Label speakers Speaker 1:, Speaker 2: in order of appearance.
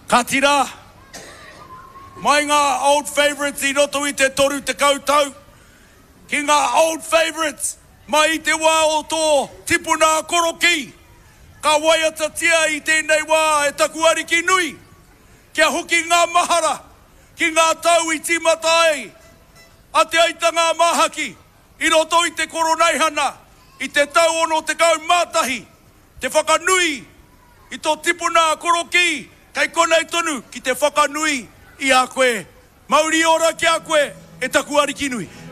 Speaker 1: Ka tira. Mai ngā old favourites I roto I te toru te kautau. Ki ngā old favourites. Mai I te wā o tō tipuna koroki. Ka waiata tia I tēnei wā e taku ariki nui. Kia hoki ngā mahara. Ki ngā tau I timata ai. A te aitanga mahaki. I roto I te koronaihana. I te tau ono te kau mātahi. Te whakanui. I tō tipuna koroki. Kai konei tonu ki te whakanui I a koe. Mauri ora ki a koe e taku ariki nui.